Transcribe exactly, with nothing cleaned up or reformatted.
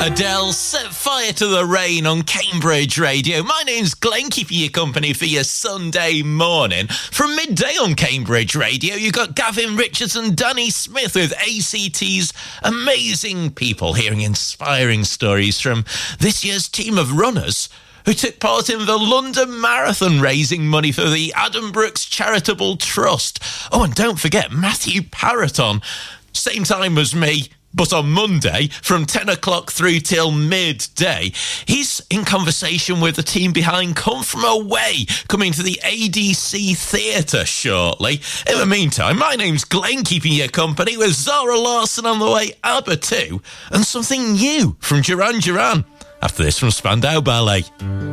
Adele, set fire to the rain on Cambridge Radio. My name's Glenn, keeping you company for your Sunday morning. From midday on Cambridge Radio, you got Gavin Richards and Danny Smith with A C T's Amazing People, hearing inspiring stories from this year's team of runners who took part in the London Marathon, raising money for the Adam Brooks Charitable Trust. Oh, and don't forget Matthew Parrotton, same time as me, but on Monday, from ten o'clock through till midday, he's in conversation with the team behind Come From Away, coming to the A D C Theatre shortly. In the meantime, my name's Glenn, keeping you company with Zara Larsson on the way, ABBA two, and something new from Duran Duran. After this from Spandau Ballet.